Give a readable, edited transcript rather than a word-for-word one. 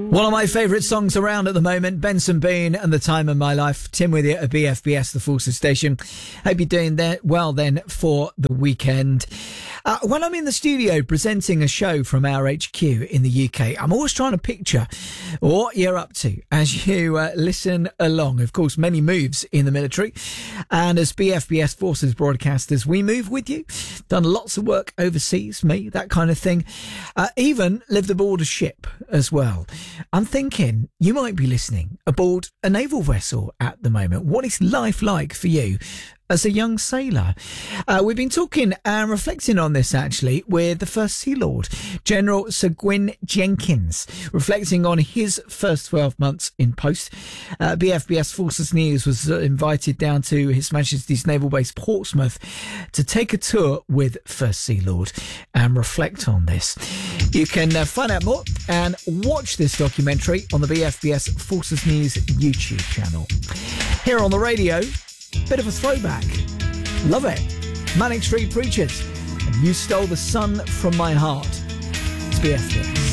One of my favourite songs around at the moment, Benson Bean and The Time of My Life. Tim with you at BFBS, the Forces Station. Hope you're doing well then for the weekend. When I'm in the studio presenting a show from our HQ in the UK, I'm always trying to picture what you're up to as you listen along. Of course, many moves in the military. And as BFBS Forces broadcasters, we move with you. Done lots of work overseas, me, that kind of thing. Even lived aboard a ship as well. I'm thinking you might be listening aboard a naval vessel at the moment. What is life like for you as a young sailor? We've been talking and reflecting on this actually with the First Sea Lord, General Sir Gwyn Jenkins, reflecting on his first 12 months in post. BFBS Forces News was invited down to His Majesty's Naval Base Portsmouth to take a tour with First Sea Lord and reflect on this. You can find out more and watch this documentary on the BFBS Forces News YouTube channel. Here on the radio, bit of a throwback. Love it. Manic Street Preachers. And You Stole the Sun from My Heart. It's BFBS.